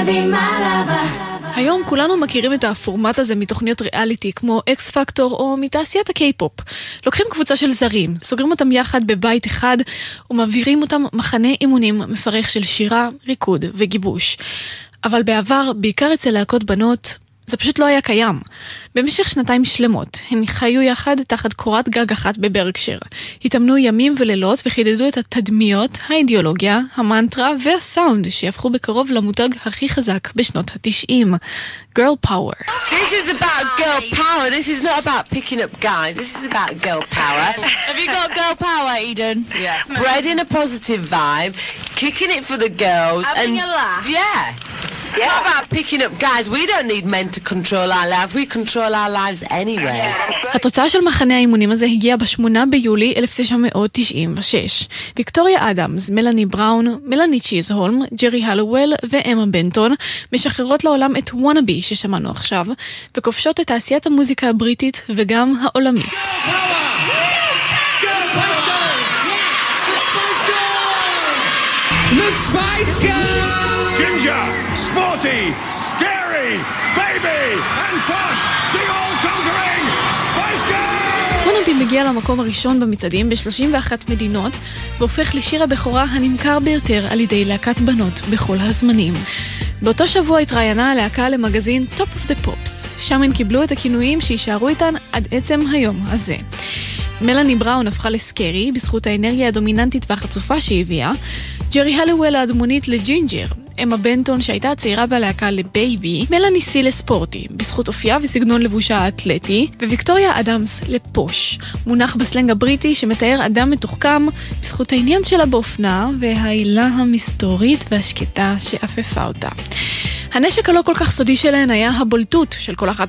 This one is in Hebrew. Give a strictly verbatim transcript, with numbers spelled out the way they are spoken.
היום כולנו מכירים את הפורמט הזה מתוכניות ריאליטי כמו אקס פקטור או מתעשיית הקיי-פופ. לוקחים קבוצה של זרים, סוגרים אותם יחד בבית אחד ומעבירים אותם מחנה אימונים מפרך של שירה, ריקוד וגיבוש. אבל בעבר, בעיקר אצל להקות בנות, זה פשוט לא היה קיים. במשך שנתיים שלמות, הן חיו יחד תחת קורת גג אחת בברקשר. התאמנו ימים ולילות וחידדו את התדמיות, האידיאולוגיה, המנטרה והסאונד שיהפכו בקרוב למותג הכי חזק בשנות ה-תשעים. Girl Power. This is about girl power. This is not about picking up guys. This is about girl power. Have you got girl power, Eden? Yeah. Spreading a positive vibe, kicking it for the girls. Having and a laugh. Yeah. It's yeah. not about picking up guys. We don't need men to control our life. We control our lives anyway. התוצאה של מחנה האימונים הזה הגיעה בשמונה ביולי אלף תשע מאות תשעים ושש. ויקטוריה אדמס, מלאני בראון, מלאני צ'יזהולם, ג'רי הלוול ואמה בנטון משחררות לעולם את וואנאבי ששמענו עכשיו, וכובשות את תעשיית המוזיקה הבריטית וגם העולמית. The Spice Girls! Ginger, sporty, scary, baby, and posh, the all-conquering Spice Girls! וואנאבי מגיע למקום הראשון במצעדים ב-שלושים ואחת מדינות, והופך לשיר הבכורה הנמכר ביותר על ידי להקת בנות בכל הזמנים. באותו שבוע התראיינה הלהקה למגזין Top of the Pops, שם הן קיבלו את הכינויים שישארו איתן עד עצם היום הזה. מלאני בראון הפכה לסקרי בזכות האנרגיה הדומיננטית והחצופה שהביאה, ג'רי הלוול האדמונית לג'ינג'ר, אמה בנטון שהייתה הצעירה בלהקה לבייבי, מלאני סי לספורטי בזכות אופייה וסגנון לבושה האתלטי, וויקטוריה אדמס לפוש, מונח בסלנג הבריטי שמתאר אדם מתוחכם בזכות העניין שלה באופנה והעילה המסתורית והשקטה שאפפה אותה. הנשק הלא כל כך סודי שלהן היה הבולטות של כל אחת